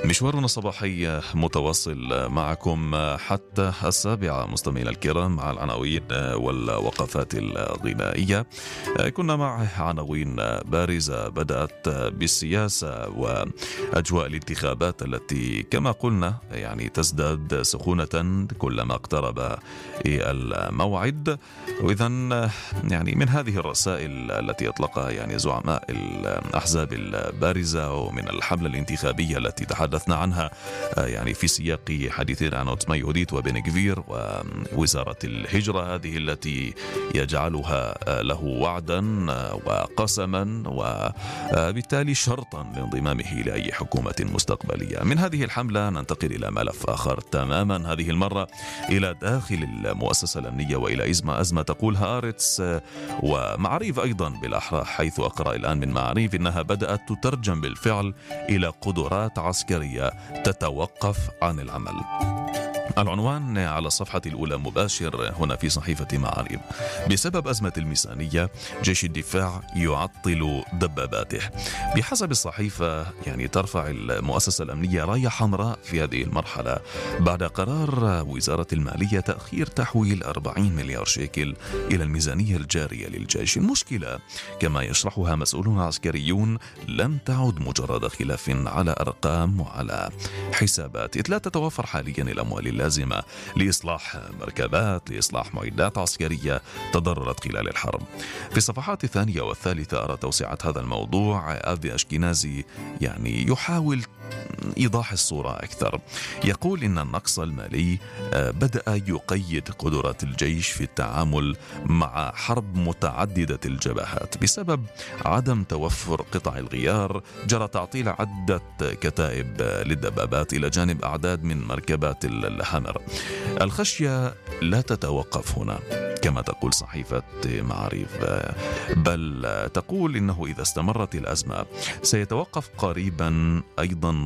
مشوارنا الصباحي متواصل معكم حتى 7 مستمعينا الكرام مع العناوين والوقفات الغنائية. كنا مع عناوين بارزة بدأت بالسياسة وأجواء الانتخابات التي كما قلنا تزداد سخونة كلما اقترب الموعد. وإذا من هذه الرسائل التي أطلقها زعماء الأحزاب البارزة ومن الحملة الانتخابية التي تحدثنا عنها في سياق حديثنا عن اوتماي أوديت وبنغفير ووزارة الهجرة، هذه التي يجعلها له وعدا وقسما وبالتالي شرطا لانضمامه لأي حكومة مستقبلية. من هذه الحملة ننتقل إلى ملف آخر تماما، هذه المرة إلى داخل المؤسسة الأمنية وإلى أزمة تقولها هارتس ومعاريف أيضا بالأحرى، حيث أقرأ الآن من معاريف إنها بدأت تترجم بالفعل إلى قدرات عسكرية تتوقف عن العمل. العنوان على الصفحة الأولى مباشر هنا في صحيفة معاريف: بسبب أزمة الميزانية جيش الدفاع يعطل دباباته. بحسب الصحيفة ترفع المؤسسة الأمنية راية حمراء في هذه المرحلة بعد قرار وزارة المالية تأخير تحويل 40 مليار شيكل إلى الميزانية الجارية للجيش. المشكلة كما يشرحها مسؤولون عسكريون لم تعد مجرد خلاف على أرقام وعلى حسابات، إذ لا تتوفر حاليا الأموال اللازمة لإصلاح مركبات، لإصلاح معدات عسكرية تضررت خلال الحرب. في الصفحات الثانية والثالثة أرى توسعة هذا الموضوع. أبي أشكنازي يحاول إيضاح الصورة أكثر. يقول إن النقص المالي بدأ يقيد قدرات الجيش في التعامل مع حرب متعددة الجبهات. بسبب عدم توفر قطع الغيار جرى تعطيل عدة كتائب للدبابات إلى جانب أعداد من مركبات الهامر. الخشية لا تتوقف هنا كما تقول صحيفة معاريف، بل تقول إنه إذا استمرت الأزمة سيتوقف قريبا أيضا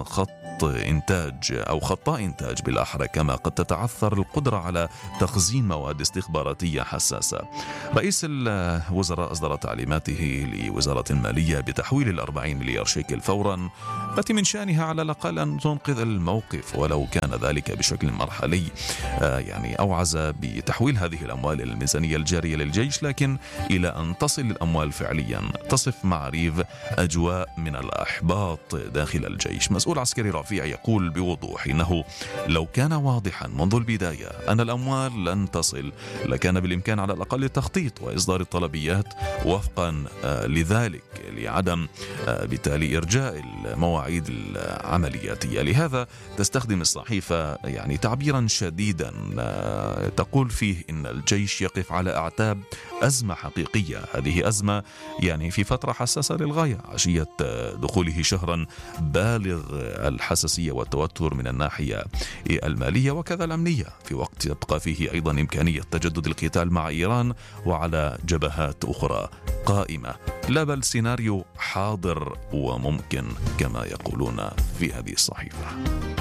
خطاء إنتاج بالأحرى، كما قد تتعثر القدرة على تخزين مواد استخباراتية حساسة. رئيس الوزراء أصدر تعليماته لوزارة المالية بتحويل 40 مليار شيكل فورا، التي من شأنها على الأقل أن تنقذ الموقف ولو كان ذلك بشكل مرحلي. أوعز بتحويل هذه الأموال إلى الميزانية الجارية للجيش، لكن إلى أن تصل الأموال فعليا تصف معاريف أجواء من الإحباط داخل الجيش. مسؤول عسكري رفيع يقول بوضوح إنه لو كان واضحا منذ البداية أن الأموال لن تصل لكان بالإمكان على الأقل التخطيط وإصدار الطلبيات وفقا لذلك، لعدم بالتالي إرجاء المواعيد العملياتية. لهذا تستخدم الصحيفة تعبيرا شديدا تقول فيه إن الجيش يقف على أعتاب أزمة حقيقية. هذه أزمة في فترة حساسة للغاية، عشية دخوله شهرا بالغ الحساسية والتوتر من الناحية المالية وكذا الأمنية، في وقت يبقى فيه أيضا إمكانية تجدد القتال مع إيران وعلى جبهات أخرى قائمة، لا بل سيناريو حاضر وممكن كما يقولون في هذه الصحيفة.